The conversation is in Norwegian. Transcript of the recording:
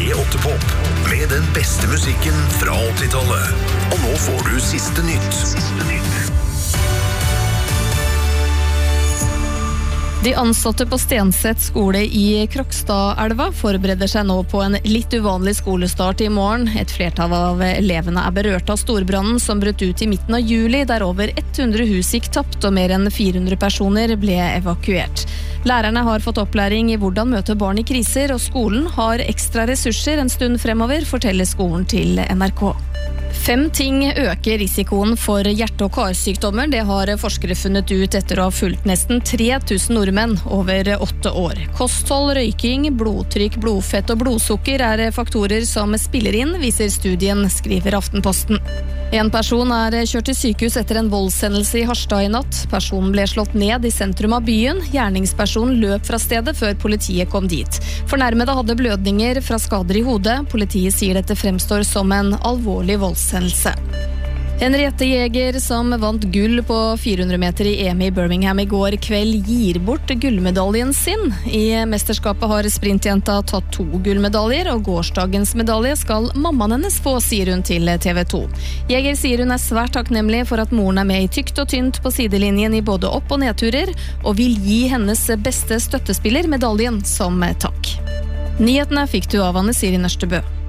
P8-pop med den beste musikken fra 80-tallet. Og nå får du siste nytt. De ansatte på Stenseth skole i Krokstadelva forbereder seg nå på en litt uvanlig skolestart i morgen. Et flertall av elevene berørt av storbrannen som brøt ut i midten av juli, der over 100 hus gikk tapt og mer enn 400 personer ble evakuert. Lærerne har fått opplæring i hvordan møte barn i kriser, og skolen har ekstra ressurser en stund fremover, forteller skolen til NRK. 5 ting øker risikoen for hjerte- og karsykdommer. Det har forskere funnet ut etter å ha fulgt nesten 3000 nordmenn over 8 år. Kosthold, røyking, blodtrykk, blodfett og blodsukker faktorer som spiller inn, viser studien, skriver Aftenposten. En person kjørt til sykehus etter en voldshendelse i Harstad i natt. Personen ble slått ned i sentrum av byen. Gjerningspersonen løp fra stedet før politiet kom dit. Fornærmede hadde blødninger fra skader i hodet. Politiet sier dette fremstår som en alvorlig voldshendelse. Henriette Jæger, som vant gull på 400 meter i EM i Birmingham i går kveld, gir bort gullmedaljen sin. I mesterskapet har sprintjenta tatt 2 gullmedaljer, og gårsdagens medalje skal mammaen hennes få, sier hun til TV 2. Jæger sier hun svært takknemlig for at moren med i tykt og tynt på sidelinjen i både opp- og nedturer, og vil gi hennes beste støttespiller medaljen som takk. Nyhetene fikk du av Anne Siri Nørstebø.